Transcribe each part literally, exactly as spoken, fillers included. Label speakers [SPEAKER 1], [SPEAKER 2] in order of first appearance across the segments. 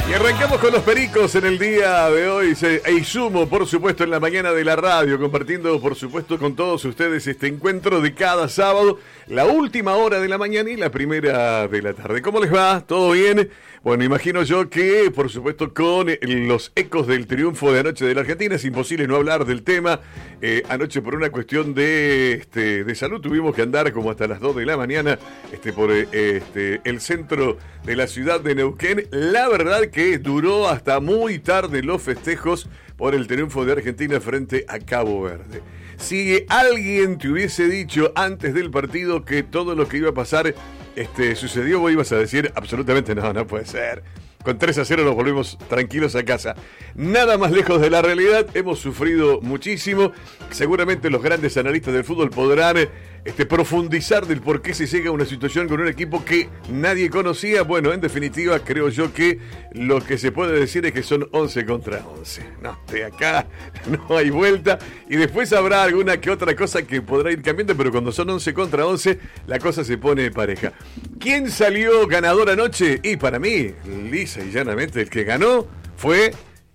[SPEAKER 1] Y arrancamos con los pericos en el día de hoy. E Isumo, por supuesto, en la mañana de la radio, compartiendo, por supuesto, con todos ustedes este encuentro de cada sábado, la última hora de la mañana y la primera de la tarde. ¿Cómo les va? ¿Todo bien? Bueno, imagino yo que, por supuesto, con los ecos del triunfo de anoche de la Argentina, es imposible no hablar del tema. Eh, anoche, por una cuestión de, este, de salud, tuvimos que andar como hasta las dos de la mañana este, por eh, este, el centro de la ciudad de Neuquén. La verdad que duró hasta muy tarde los festejos por el triunfo de Argentina frente a Cabo Verde. Si alguien te hubiese dicho antes del partido que todo lo que iba a pasar este, sucedió, vos ibas a decir absolutamente no, no puede ser. Con tres a cero nos volvemos tranquilos a casa. Nada más lejos de la realidad, hemos sufrido muchísimo. Seguramente los grandes analistas del fútbol podrán este, profundizar del por qué se llega a una situación con un equipo que nadie conocía. Bueno, en definitiva, creo yo que lo que se puede decir es que son once contra once. No, de acá no hay vuelta. Y después habrá alguna que otra cosa que podrá ir cambiando, pero cuando son once contra once, la cosa se pone pareja. ¿Quién salió ganador anoche? Y para mí, lisa y llanamente, el que ganó fue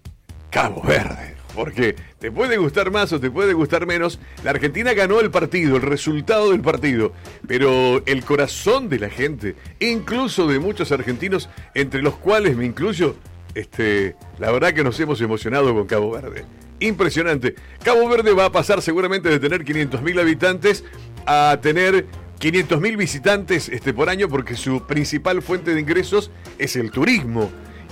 [SPEAKER 1] Cabo Verde. Porque te puede gustar más o te puede gustar menos, la Argentina ganó el partido, el resultado del partido, pero el corazón de la gente, incluso de muchos argentinos, entre los cuales me incluyo, este, la verdad que nos hemos emocionado con Cabo Verde. Impresionante. Cabo Verde va a pasar seguramente de tener quinientos mil habitantes a tener quinientos mil visitantes este, por año, porque su principal fuente de ingresos es el turismo.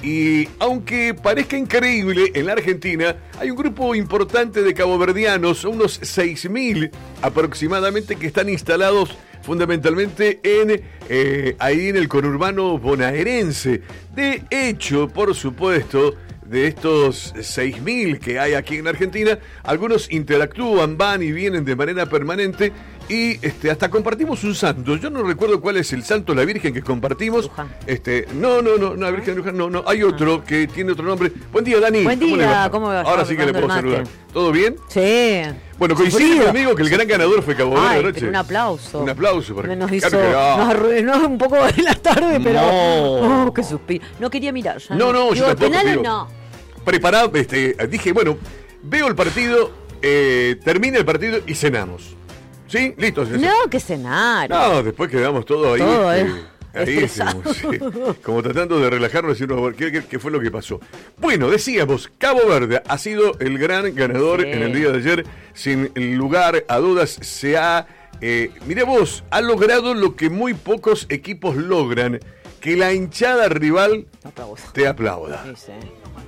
[SPEAKER 1] Y aunque parezca increíble, en la Argentina hay un grupo importante de caboverdianos, unos seis mil aproximadamente, que están instalados fundamentalmente en eh, ahí en el conurbano bonaerense. De hecho, por supuesto, de estos seis mil que hay aquí en la Argentina, algunos interactúan, van y vienen de manera permanente y este, hasta compartimos un santo. Yo no recuerdo cuál es el santo, la Virgen que compartimos.
[SPEAKER 2] Luján.
[SPEAKER 1] Este, no, no, no, no, la Virgen de Luján, no, no, hay otro que tiene otro nombre. Buen día, Dani.
[SPEAKER 2] Buen
[SPEAKER 1] ¿Cómo le
[SPEAKER 2] día,
[SPEAKER 1] va?
[SPEAKER 2] ¿cómo me va?
[SPEAKER 1] Ahora sí que le puedo saludar. ¿Todo bien?
[SPEAKER 2] Sí.
[SPEAKER 1] Bueno, coincide
[SPEAKER 2] Sufrido.
[SPEAKER 1] conmigo que el gran ganador fue Cabo Verde
[SPEAKER 2] Ay,
[SPEAKER 1] anoche.
[SPEAKER 2] pero un aplauso.
[SPEAKER 1] Un aplauso. Para
[SPEAKER 2] Nos
[SPEAKER 1] que-
[SPEAKER 2] hizo,
[SPEAKER 1] claro que no.
[SPEAKER 2] nos arruinó un poco de la tarde, pero...
[SPEAKER 1] No.
[SPEAKER 2] Oh, qué suspiro. No quería mirar ya.
[SPEAKER 1] No, no, yo
[SPEAKER 2] Digo,
[SPEAKER 1] tampoco,
[SPEAKER 2] penales
[SPEAKER 1] digo.
[SPEAKER 2] no.
[SPEAKER 1] Preparado, este, dije, bueno, veo el partido, eh, termina el partido y cenamos. ¿Sí? Listo.
[SPEAKER 2] No, que cenar.
[SPEAKER 1] No, después quedamos todos ahí.
[SPEAKER 2] Todo,
[SPEAKER 1] este,
[SPEAKER 2] eh.
[SPEAKER 1] ahí,
[SPEAKER 2] Estresado.
[SPEAKER 1] como, sí, como tratando de relajarnos y decirnos, ¿qué, qué, qué fue lo que pasó? Bueno, decíamos, Cabo Verde ha sido el gran ganador
[SPEAKER 2] Sí.
[SPEAKER 1] en el día de ayer. Sin lugar a dudas, se ha, eh, mire vos, ha logrado lo que muy pocos equipos logran, que la hinchada rival
[SPEAKER 2] Aplauso.
[SPEAKER 1] te aplauda.
[SPEAKER 2] Sí, sí.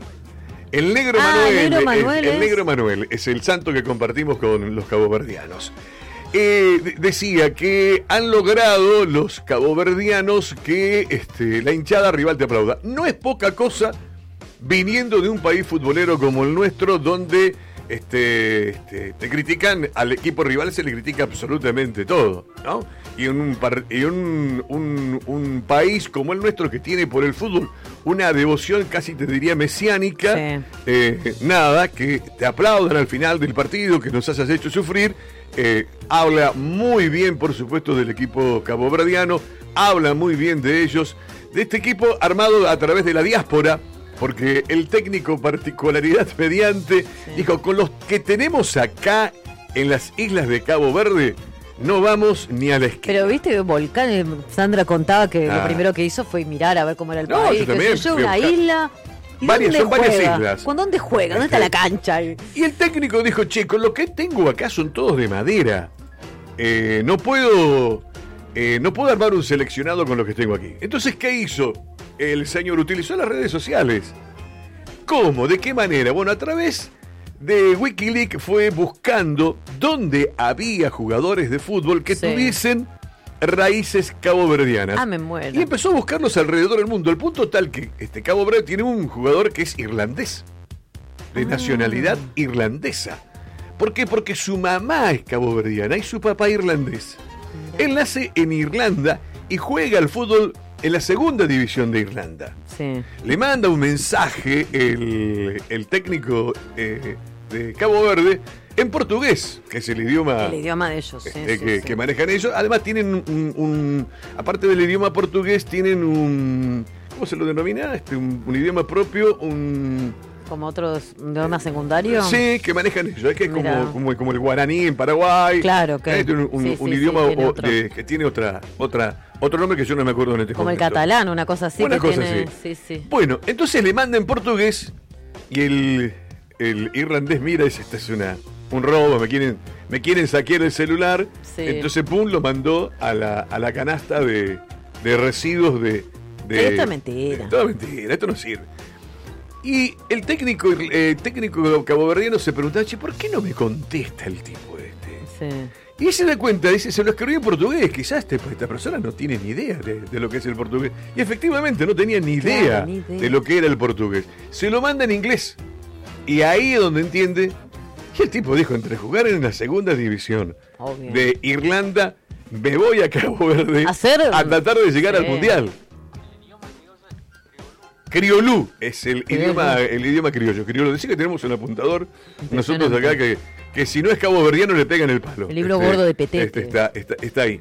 [SPEAKER 1] El negro
[SPEAKER 2] Ah,
[SPEAKER 1] Manuel,
[SPEAKER 2] el negro Manuel
[SPEAKER 1] el, el
[SPEAKER 2] es-
[SPEAKER 1] negro Manuel es el santo que compartimos con los caboverdianos. Eh, de- decía que han logrado los caboverdianos que este, la hinchada rival te aplauda. No es poca cosa viniendo de un país futbolero como el nuestro, donde este, este, te critican, al equipo rival se le critica absolutamente todo, ¿no? Y en un, par- y un, un, un país como el nuestro, que tiene por el fútbol una devoción casi te diría mesiánica,
[SPEAKER 2] Sí.
[SPEAKER 1] eh, nada, que te aplaudan al final del partido, que nos hayas hecho sufrir, eh, habla muy bien, por supuesto, del equipo caboverdiano, habla muy bien de ellos, de este equipo armado a través de la diáspora, porque el técnico, particularidad mediante,
[SPEAKER 2] Sí.
[SPEAKER 1] dijo, con los que tenemos acá en las islas de Cabo Verde, no vamos ni a la esquina.
[SPEAKER 2] Pero viste, Volcán, eh, Sandra contaba que
[SPEAKER 1] Ah.
[SPEAKER 2] lo primero que hizo fue mirar a ver cómo era el
[SPEAKER 1] No,
[SPEAKER 2] país.
[SPEAKER 1] yo
[SPEAKER 2] qué
[SPEAKER 1] también
[SPEAKER 2] sé yo,
[SPEAKER 1] fui a
[SPEAKER 2] una
[SPEAKER 1] buscar.
[SPEAKER 2] isla. ¿Y
[SPEAKER 1] Varias-
[SPEAKER 2] dónde
[SPEAKER 1] son varias
[SPEAKER 2] juega?
[SPEAKER 1] islas.
[SPEAKER 2] ¿Con dónde juega? ¿Dónde está la cancha?
[SPEAKER 1] Y el técnico dijo, che, con lo que tengo acá son todos de madera. Eh, no puedo eh, no puedo armar un seleccionado con lo que tengo aquí. Entonces, ¿qué hizo? El señor utilizó las redes sociales. ¿Cómo? ¿De qué manera? Bueno, a través de Wikileaks fue buscando dónde había jugadores de fútbol que
[SPEAKER 2] Sí.
[SPEAKER 1] tuviesen raíces caboverdianas.
[SPEAKER 2] Ah, me muero.
[SPEAKER 1] Y empezó a buscarlos alrededor del mundo. El punto tal que este Cabo Verde tiene un jugador que es irlandés, de
[SPEAKER 2] Ah.
[SPEAKER 1] nacionalidad irlandesa. ¿Por qué? Porque su mamá es caboverdiana y su papá irlandés. Él nace en Irlanda y juega al fútbol en la segunda división de Irlanda.
[SPEAKER 2] Sí.
[SPEAKER 1] Le manda un mensaje el, el técnico eh, de Cabo Verde en portugués, que es el idioma,
[SPEAKER 2] El idioma de ellos, sí,
[SPEAKER 1] este,
[SPEAKER 2] sí,
[SPEAKER 1] que,
[SPEAKER 2] sí.
[SPEAKER 1] que manejan ellos. Además tienen un, un- aparte del idioma portugués, tienen un, ¿cómo se lo denomina? Este, un, un idioma propio, un...
[SPEAKER 2] Como otros idioma secundario.
[SPEAKER 1] Sí, que manejan ellos, es que es
[SPEAKER 2] Mirá.
[SPEAKER 1] como, como, como el guaraní en Paraguay.
[SPEAKER 2] Claro, que
[SPEAKER 1] es un, un,
[SPEAKER 2] sí,
[SPEAKER 1] un
[SPEAKER 2] sí,
[SPEAKER 1] idioma
[SPEAKER 2] sí, tiene
[SPEAKER 1] o-
[SPEAKER 2] otro.
[SPEAKER 1] de- que tiene otra, otra, otro nombre que yo no me acuerdo en este
[SPEAKER 2] Como el
[SPEAKER 1] momento.
[SPEAKER 2] catalán, una cosa así.
[SPEAKER 1] Una
[SPEAKER 2] que
[SPEAKER 1] cosa
[SPEAKER 2] tiene...
[SPEAKER 1] así.
[SPEAKER 2] Sí, sí.
[SPEAKER 1] Bueno, entonces le manda en portugués y el, el irlandés mira y dice, esta es una, un robo, me quieren, me quieren saquear el celular.
[SPEAKER 2] Sí.
[SPEAKER 1] Entonces, pum, lo mandó a la, a la canasta de, de residuos de... de
[SPEAKER 2] Esto es mentira.
[SPEAKER 1] Esto es mentira, esto no sirve. Y el técnico, eh, técnico caboverdiano se preguntaba, che, ¿por qué no me contesta el tipo este?
[SPEAKER 2] Sí.
[SPEAKER 1] Y se da cuenta, dice, se lo escribió en portugués, quizás este, esta persona no tiene ni idea de, de lo que es el portugués. Y efectivamente no tenía ni idea,
[SPEAKER 2] Claro, ni idea.
[SPEAKER 1] de lo que era el portugués. Se lo manda en inglés. Y ahí es donde entiende. Y el tipo dijo, entre jugar en la segunda división
[SPEAKER 2] Obvio.
[SPEAKER 1] de Irlanda, me voy a Cabo Verde
[SPEAKER 2] Hacer-
[SPEAKER 1] a tratar de llegar
[SPEAKER 2] Sí.
[SPEAKER 1] al Mundial. Criolú es el
[SPEAKER 2] Criollo.
[SPEAKER 1] idioma, el idioma criollo. Criollo. Decía que tenemos un apuntador
[SPEAKER 2] Impresionante.
[SPEAKER 1] nosotros acá que, que si no es cabo verdiano le pegan el palo.
[SPEAKER 2] El libro gordo de Petete.
[SPEAKER 1] este está, está, está ahí.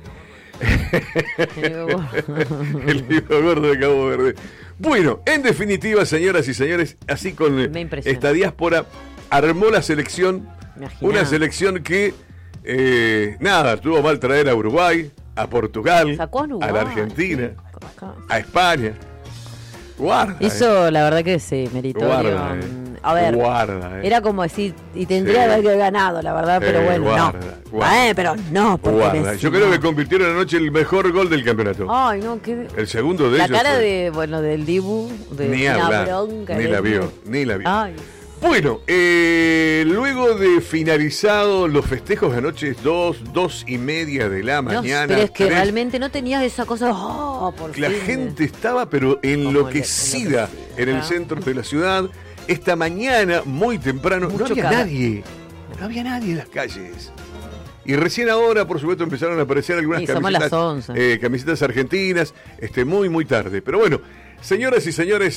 [SPEAKER 2] El libro gordo.
[SPEAKER 1] El libro gordo de Cabo Verde. Bueno, en definitiva, señoras y señores, así con
[SPEAKER 2] Me impresiona.
[SPEAKER 1] esta diáspora armó la selección,
[SPEAKER 2] Imaginá.
[SPEAKER 1] una selección que eh, nada, tuvo mal traer a Uruguay, a Portugal,
[SPEAKER 2] Sacó a Uruguay.
[SPEAKER 1] la Argentina,
[SPEAKER 2] Acá.
[SPEAKER 1] a España. Guarda. eh.
[SPEAKER 2] Hizo, la verdad que sí, meritorio.
[SPEAKER 1] Guarda, eh.
[SPEAKER 2] Mm, A ver,
[SPEAKER 1] Guarda, eh.
[SPEAKER 2] era como decir, y tendría
[SPEAKER 1] Sí.
[SPEAKER 2] que haber ganado, la verdad, pero
[SPEAKER 1] Eh,
[SPEAKER 2] bueno,
[SPEAKER 1] guarda,
[SPEAKER 2] no.
[SPEAKER 1] guarda.
[SPEAKER 2] Eh, pero no, porque
[SPEAKER 1] Guarda.
[SPEAKER 2] me-
[SPEAKER 1] Yo creo
[SPEAKER 2] no.
[SPEAKER 1] que convirtieron anoche el mejor gol del campeonato.
[SPEAKER 2] Ay, no, qué...
[SPEAKER 1] El segundo de
[SPEAKER 2] La
[SPEAKER 1] ellos.
[SPEAKER 2] cara
[SPEAKER 1] fue-
[SPEAKER 2] de, bueno, del Dibu, de
[SPEAKER 1] Ni
[SPEAKER 2] una
[SPEAKER 1] hablar,
[SPEAKER 2] bronca.
[SPEAKER 1] ni
[SPEAKER 2] de-
[SPEAKER 1] la vio, ni la vio.
[SPEAKER 2] Ay,
[SPEAKER 1] Bueno, eh, luego de finalizado los festejos de anoche, dos, dos y media de la
[SPEAKER 2] no,
[SPEAKER 1] mañana.
[SPEAKER 2] pero es que
[SPEAKER 1] tres,
[SPEAKER 2] realmente no tenías esa cosa, oh, por
[SPEAKER 1] la
[SPEAKER 2] fin.
[SPEAKER 1] gente estaba pero enloquecida
[SPEAKER 2] enloquecida.
[SPEAKER 1] en el centro de la ciudad. Esta mañana, muy temprano, no
[SPEAKER 2] Mucho
[SPEAKER 1] había
[SPEAKER 2] calor.
[SPEAKER 1] nadie. No había nadie en las calles. Y recién ahora, por supuesto, empezaron a aparecer algunas
[SPEAKER 2] Y somos
[SPEAKER 1] camisetas,
[SPEAKER 2] las once.
[SPEAKER 1] eh, camisetas argentinas, este, muy, muy tarde. Pero bueno, señoras y señores,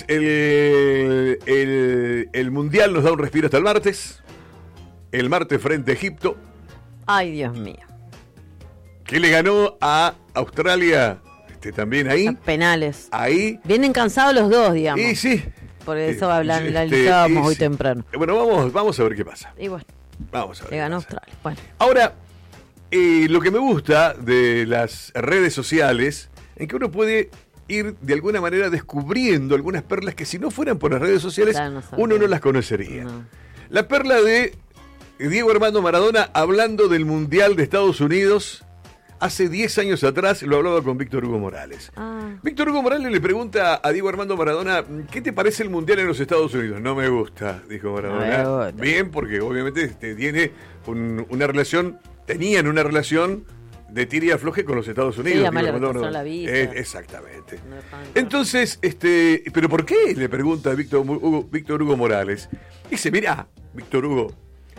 [SPEAKER 1] el, el, el Mundial nos da un respiro hasta el martes. El martes frente a Egipto,
[SPEAKER 2] Ay, Dios mío.
[SPEAKER 1] que le ganó a Australia, este, también ahí.
[SPEAKER 2] Los penales.
[SPEAKER 1] Ahí.
[SPEAKER 2] Vienen cansados los dos, digamos.
[SPEAKER 1] Y sí.
[SPEAKER 2] Por eso
[SPEAKER 1] Eh,
[SPEAKER 2] hablan,
[SPEAKER 1] este,
[SPEAKER 2] la analizábamos
[SPEAKER 1] y
[SPEAKER 2] hoy
[SPEAKER 1] sí.
[SPEAKER 2] temprano.
[SPEAKER 1] Bueno, vamos, vamos a ver qué pasa.
[SPEAKER 2] Y bueno,
[SPEAKER 1] Vamos a ver.
[SPEAKER 2] le
[SPEAKER 1] qué
[SPEAKER 2] ganó
[SPEAKER 1] pasa.
[SPEAKER 2] Australia. Bueno,
[SPEAKER 1] Ahora, eh, lo que me gusta de las redes sociales es que uno puede ir de alguna manera descubriendo algunas perlas que si no fueran por las redes sociales
[SPEAKER 2] Claro, no sabía.
[SPEAKER 1] uno no las conocería.
[SPEAKER 2] No.
[SPEAKER 1] La perla de Diego Armando Maradona hablando del Mundial de Estados Unidos hace diez años atrás, lo hablaba con Víctor Hugo Morales.
[SPEAKER 2] Ah.
[SPEAKER 1] Víctor Hugo Morales le pregunta a Diego Armando Maradona, ¿qué te parece el Mundial en los Estados Unidos? No me gusta, dijo Maradona.
[SPEAKER 2] No me gusta.
[SPEAKER 1] Bien, porque obviamente este, tiene un- una relación, tenían una relación de tira y afloje con los Estados Unidos.
[SPEAKER 2] además
[SPEAKER 1] Diego
[SPEAKER 2] le
[SPEAKER 1] Armando
[SPEAKER 2] retrasaron
[SPEAKER 1] Maradona.
[SPEAKER 2] la visa.
[SPEAKER 1] Eh, exactamente.
[SPEAKER 2] No dejaban-
[SPEAKER 1] Entonces, este, ¿pero por qué? Le pregunta Víctor Hugo, Víctor Hugo Morales. Dice, mirá, Víctor Hugo,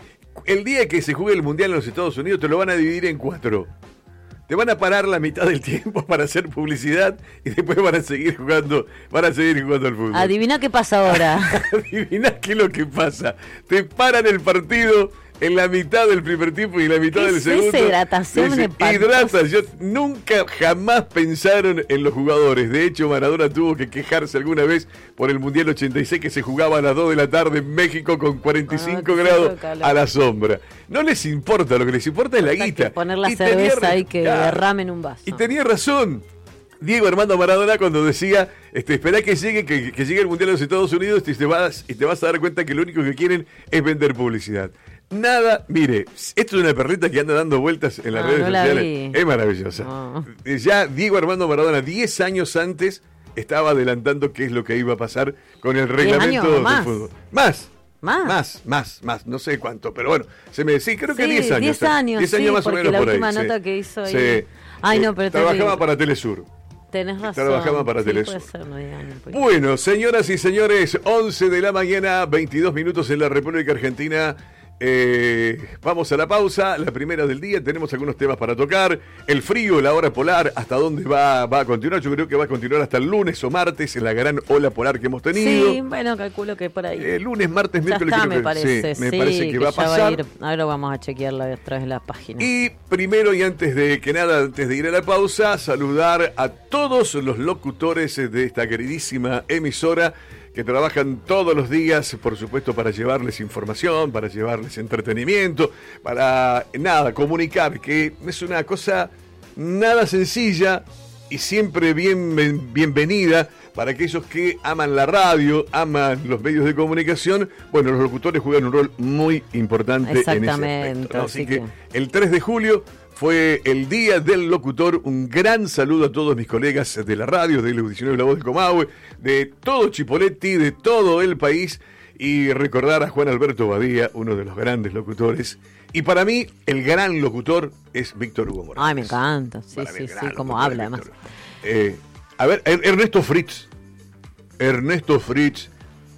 [SPEAKER 1] el día que se juegue el Mundial en los Estados Unidos te lo van a dividir en cuatro. Te van a parar la mitad del tiempo para hacer publicidad y después van a seguir jugando, van a seguir jugando al fútbol.
[SPEAKER 2] Adivina qué pasa ahora.
[SPEAKER 1] Adivina qué es lo que pasa. Te paran el partido en la mitad del primer tiempo y la mitad
[SPEAKER 2] ¿Qué
[SPEAKER 1] del
[SPEAKER 2] es
[SPEAKER 1] segundo.
[SPEAKER 2] esa hidratación
[SPEAKER 1] Dice,
[SPEAKER 2] espantosa?
[SPEAKER 1] hidrata. Yo nunca jamás pensaron en los jugadores. De hecho, Maradona tuvo que quejarse alguna vez por el Mundial ochenta y seis que se jugaba a las dos de la tarde en México con cuarenta y cinco
[SPEAKER 2] Con
[SPEAKER 1] grados
[SPEAKER 2] veinticinco de calor.
[SPEAKER 1] a la sombra. No les importa, lo que les importa es la
[SPEAKER 2] Hay que
[SPEAKER 1] guita.
[SPEAKER 2] poner la
[SPEAKER 1] Y tenía
[SPEAKER 2] cerveza
[SPEAKER 1] ra-
[SPEAKER 2] ahí que
[SPEAKER 1] Claro.
[SPEAKER 2] derramen un vaso.
[SPEAKER 1] Y tenía razón Diego Armando Maradona cuando decía, este, esperá que llegue, que, que llegue el Mundial de los Estados Unidos y te, vas, y te vas a dar cuenta que lo único que quieren es vender publicidad. Nada, mire, esto es una perrita que anda dando vueltas en las
[SPEAKER 2] No,
[SPEAKER 1] redes
[SPEAKER 2] no la
[SPEAKER 1] sociales.
[SPEAKER 2] vi.
[SPEAKER 1] Es maravillosa.
[SPEAKER 2] No.
[SPEAKER 1] Ya Diego Armando Maradona, diez años antes, estaba adelantando qué es lo que iba a pasar con el reglamento
[SPEAKER 2] años
[SPEAKER 1] del
[SPEAKER 2] más?
[SPEAKER 1] fútbol. Más.
[SPEAKER 2] ¿Más?
[SPEAKER 1] Más, más, más, no sé cuánto, pero bueno, se me sí, creo que
[SPEAKER 2] Sí,
[SPEAKER 1] diez años.
[SPEAKER 2] diez años,
[SPEAKER 1] diez
[SPEAKER 2] sí,
[SPEAKER 1] años más o
[SPEAKER 2] porque
[SPEAKER 1] menos
[SPEAKER 2] la
[SPEAKER 1] por ahí.
[SPEAKER 2] última
[SPEAKER 1] sí.
[SPEAKER 2] nota que hizo ahí-
[SPEAKER 1] Sí.
[SPEAKER 2] Ay, no, pero
[SPEAKER 1] Trabajaba
[SPEAKER 2] terrible.
[SPEAKER 1] para Telesur.
[SPEAKER 2] Tenés razón.
[SPEAKER 1] Trabajaba para
[SPEAKER 2] sí,
[SPEAKER 1] Telesur.
[SPEAKER 2] puede ser, no digan, pues.
[SPEAKER 1] Bueno, señoras y señores, once de la mañana, veintidós minutos en la República Argentina. Eh, vamos a la pausa, la primera del día. Tenemos algunos temas para tocar. El frío, la hora polar, ¿hasta dónde va, va a continuar? Yo creo que va a continuar hasta el lunes o martes, en la gran ola polar que hemos tenido.
[SPEAKER 2] Sí, bueno, calculo que por ahí.
[SPEAKER 1] Eh, lunes, martes,
[SPEAKER 2] Ya
[SPEAKER 1] miércoles,
[SPEAKER 2] está,
[SPEAKER 1] creo
[SPEAKER 2] me
[SPEAKER 1] que,
[SPEAKER 2] parece,
[SPEAKER 1] sí, me
[SPEAKER 2] sí,
[SPEAKER 1] parece que, va a
[SPEAKER 2] ya
[SPEAKER 1] pasar.
[SPEAKER 2] ir. Ahora vamos a chequearla a través de las páginas.
[SPEAKER 1] Y primero y antes de que nada, antes de ir a la pausa, saludar a todos los locutores de esta queridísima emisora que trabajan todos los días, por supuesto, para llevarles información, para llevarles entretenimiento, para, nada, comunicar, que es una cosa nada sencilla y siempre bien, bienvenida para aquellos que aman la radio, aman los medios de comunicación. Bueno, los locutores juegan un rol muy importante en ese aspecto, ¿no? Así que el tres de julio fue el Día del Locutor. Un gran saludo a todos mis colegas de la radio, del Audicionario de la Voz del Comahue, de todo Chipoleti, de todo el país, y recordar a Juan Alberto Badía, uno de los grandes locutores. Y para mí, el gran locutor es Víctor Hugo Morales.
[SPEAKER 2] Ay, me encanta, sí,
[SPEAKER 1] Para
[SPEAKER 2] sí,
[SPEAKER 1] mí,
[SPEAKER 2] sí, como habla además.
[SPEAKER 1] Eh, a ver, Ernesto Fritz. Ernesto Fritz.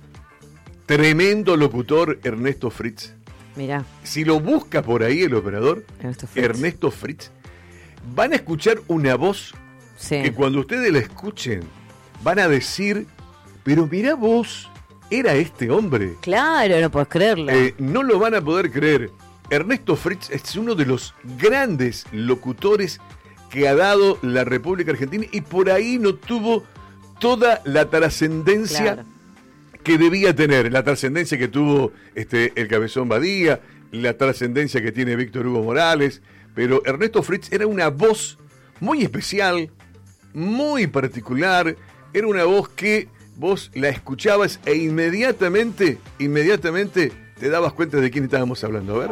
[SPEAKER 1] Tremendo locutor, Ernesto Fritz.
[SPEAKER 2] Mirá.
[SPEAKER 1] Si lo busca por ahí el operador,
[SPEAKER 2] Ernesto Fritz,
[SPEAKER 1] Ernesto Fritz, van a escuchar una voz
[SPEAKER 2] sí.
[SPEAKER 1] que cuando ustedes la escuchen, van a decir, pero mirá vos, era este hombre.
[SPEAKER 2] Claro, no puedes creerlo.
[SPEAKER 1] Eh, no lo van a poder creer. Ernesto Fritz es uno de los grandes locutores que ha dado la República Argentina y por ahí no tuvo toda la trascendencia
[SPEAKER 2] Claro.
[SPEAKER 1] que debía tener, la trascendencia que tuvo este, el Cabezón Badía, la trascendencia que tiene Víctor Hugo Morales, pero Ernesto Fritz era una voz muy especial, muy particular, era una voz que vos la escuchabas e inmediatamente, inmediatamente te dabas cuenta de quién estábamos hablando. A ver.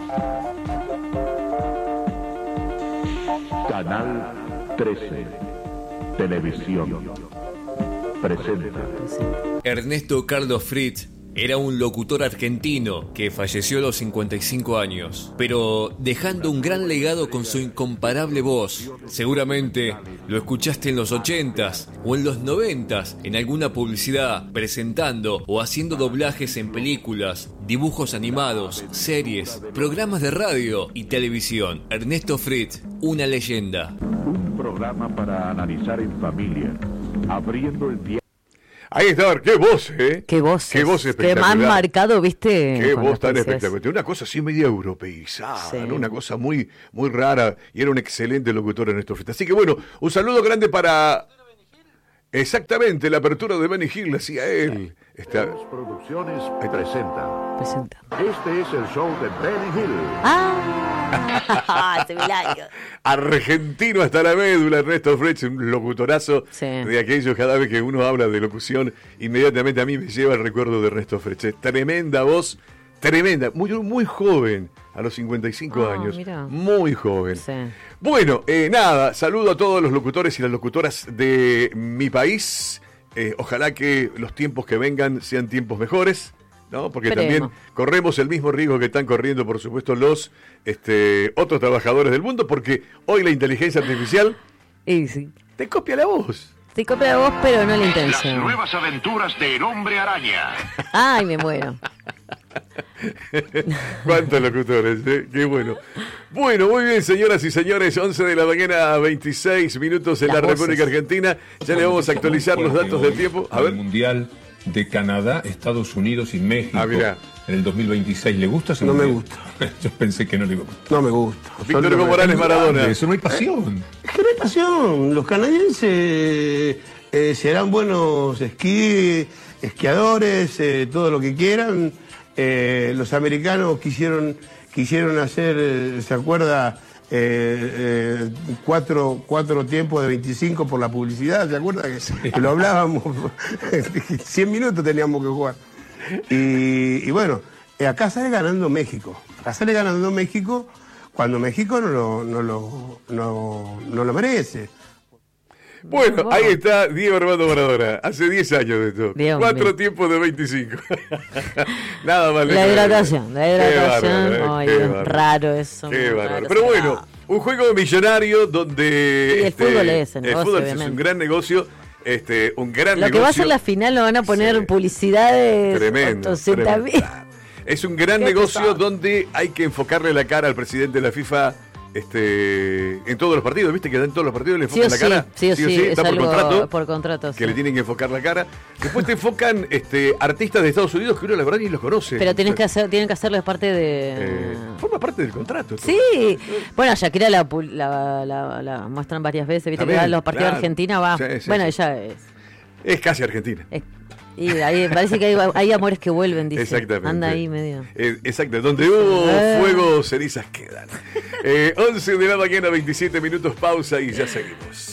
[SPEAKER 3] Canal trece, Televisión, presenta.
[SPEAKER 4] Ernesto Carlos Fritz era un locutor argentino que falleció a los cincuenta y cinco años, pero dejando un gran legado con su incomparable voz. Seguramente lo escuchaste en los ochentas o en los noventas en alguna publicidad, presentando o haciendo doblajes en películas, dibujos animados, series, programas de radio y televisión. Ernesto Fritz, una leyenda.
[SPEAKER 3] Un programa para analizar en familia, abriendo el diálogo.
[SPEAKER 1] Ahí está, qué voz, ¿eh?
[SPEAKER 2] Qué voz.
[SPEAKER 1] Qué voz
[SPEAKER 2] Que
[SPEAKER 1] espectacular.
[SPEAKER 2] me han marcado, ¿viste?
[SPEAKER 1] Qué
[SPEAKER 2] Con
[SPEAKER 1] voz
[SPEAKER 2] las
[SPEAKER 1] tan
[SPEAKER 2] publicidades.
[SPEAKER 1] espectacular. Una cosa así media europeizada,
[SPEAKER 2] Sí.
[SPEAKER 1] ¿no? Una cosa muy, muy rara. Y era un excelente locutor en estos festas. Así que bueno, un saludo grande para... Exactamente, la apertura de Benny Hill la hacía él. Está...
[SPEAKER 3] Las Producciones presenta.
[SPEAKER 2] Presenta.
[SPEAKER 3] Este es el show de Benny Hill.
[SPEAKER 2] ¡Ah! Hace mil años.
[SPEAKER 1] Argentino hasta la médula, Ernesto Fritz, un locutorazo
[SPEAKER 2] Sí.
[SPEAKER 1] de aquellos. Cada vez que uno habla de locución, inmediatamente a mí me lleva el recuerdo de Ernesto Fritz. Es tremenda voz, tremenda, muy, muy joven, a los cincuenta y cinco
[SPEAKER 2] Ah,
[SPEAKER 1] años,
[SPEAKER 2] mirá.
[SPEAKER 1] muy joven.
[SPEAKER 2] Sí.
[SPEAKER 1] Bueno, eh, nada, saludo a todos los locutores y las locutoras de mi país. Eh, ojalá que los tiempos que vengan sean tiempos mejores, ¿no? Porque
[SPEAKER 2] Esperemos.
[SPEAKER 1] también corremos el mismo riesgo que están corriendo, por supuesto, los este, otros trabajadores del mundo, porque hoy la inteligencia artificial
[SPEAKER 2] Y sí.
[SPEAKER 1] te copia la voz.
[SPEAKER 2] Te copia la voz, pero no la
[SPEAKER 3] Las
[SPEAKER 2] intención.
[SPEAKER 3] nuevas aventuras del Hombre Araña.
[SPEAKER 2] Ay, me muero.
[SPEAKER 1] ¿Cuántos locutores? ¿Eh? Qué bueno. Bueno, muy bien, señoras y señores, once de la mañana, veintiséis minutos en
[SPEAKER 2] Las
[SPEAKER 1] la
[SPEAKER 2] voces.
[SPEAKER 1] República Argentina. Ya le vamos a actualizar los datos del tiempo. A
[SPEAKER 5] El
[SPEAKER 1] ver.
[SPEAKER 5] Mundial de Canadá, Estados Unidos y México.
[SPEAKER 1] Ah, mirá.
[SPEAKER 5] En el dos mil veintiséis. ¿Le gusta ese
[SPEAKER 6] No me
[SPEAKER 5] mundial? Yo pensé que no le iba a gustar.
[SPEAKER 6] No me gusta.
[SPEAKER 1] Víctor
[SPEAKER 6] Solo
[SPEAKER 1] Hugo
[SPEAKER 6] me-
[SPEAKER 1] Morales Maradona.
[SPEAKER 5] Eso no hay pasión.
[SPEAKER 6] Es que no hay pasión. Los canadienses eh, serán buenos esquí, esquiadores, eh, todo lo que quieran. Eh, los americanos quisieron, quisieron hacer, eh, ¿se acuerda? Eh, eh, cuatro, cuatro tiempos de veinticinco por la publicidad, ¿se acuerda? Que, que lo hablábamos, cien minutos teníamos que jugar. Y, y bueno, eh, acá sale ganando México. Acá sale ganando México cuando México no lo, no lo, no, no lo merece.
[SPEAKER 1] Bueno, ahí está Diego Armando Maradona. Hace diez años de esto.
[SPEAKER 2] Dios
[SPEAKER 1] Cuatro
[SPEAKER 2] mío.
[SPEAKER 1] tiempos de veinticinco. Nada más.
[SPEAKER 2] La
[SPEAKER 1] lejos de-
[SPEAKER 2] hidratación, la
[SPEAKER 1] Qué
[SPEAKER 2] hidratación.
[SPEAKER 1] bárbaro,
[SPEAKER 2] Ay,
[SPEAKER 1] qué
[SPEAKER 2] es
[SPEAKER 1] bárbaro.
[SPEAKER 2] raro eso.
[SPEAKER 1] Qué
[SPEAKER 2] muy
[SPEAKER 1] bárbaro.
[SPEAKER 2] raro,
[SPEAKER 1] Pero
[SPEAKER 2] se
[SPEAKER 1] bueno,
[SPEAKER 2] da.
[SPEAKER 1] un juego millonario donde...
[SPEAKER 2] Sí, el fútbol es el
[SPEAKER 1] el
[SPEAKER 2] negocio,
[SPEAKER 1] fútbol es
[SPEAKER 2] obviamente.
[SPEAKER 1] un gran negocio. Este, un gran
[SPEAKER 2] Lo
[SPEAKER 1] negocio.
[SPEAKER 2] que va a ser la final lo van a poner
[SPEAKER 1] Sí.
[SPEAKER 2] publicidades.
[SPEAKER 1] Tremendo,
[SPEAKER 2] ochocientas mil.
[SPEAKER 1] tremendo. Es un gran
[SPEAKER 2] Qué
[SPEAKER 1] negocio
[SPEAKER 2] pesado.
[SPEAKER 1] donde hay que enfocarle la cara al presidente de la FIFA este, en todos los partidos. ¿Viste que en todos los partidos le
[SPEAKER 2] Sí
[SPEAKER 1] enfocan
[SPEAKER 2] o
[SPEAKER 1] la
[SPEAKER 2] sí,
[SPEAKER 1] cara?
[SPEAKER 2] sí o sí, es
[SPEAKER 1] está por
[SPEAKER 2] algo
[SPEAKER 1] contrato.
[SPEAKER 2] por contrato,
[SPEAKER 1] Que
[SPEAKER 2] sí.
[SPEAKER 1] le tienen que enfocar la cara. Después te enfocan este, artistas de Estados Unidos que uno la verdad ni los conoce.
[SPEAKER 2] Pero tienes que hacer, tienen que hacerlo parte de...
[SPEAKER 1] Eh, forma parte del contrato. esto.
[SPEAKER 2] Sí, bueno, Shakira la, pu- la, la, la muestran varias veces, viste que
[SPEAKER 1] También,
[SPEAKER 2] va a los partidos
[SPEAKER 1] claro.
[SPEAKER 2] de Argentina, va.
[SPEAKER 1] Sí, sí,
[SPEAKER 2] bueno,
[SPEAKER 1] sí.
[SPEAKER 2] ella es,
[SPEAKER 1] Es casi Argentina.
[SPEAKER 2] es- y ahí parece que hay, hay amores que vuelven, dice.
[SPEAKER 1] Exactamente.
[SPEAKER 2] Anda ahí medio.
[SPEAKER 1] Eh, exacto, donde hubo
[SPEAKER 2] Eh.
[SPEAKER 1] fuego, cenizas quedan. Eh, once de la mañana, veintisiete minutos, pausa y ya seguimos.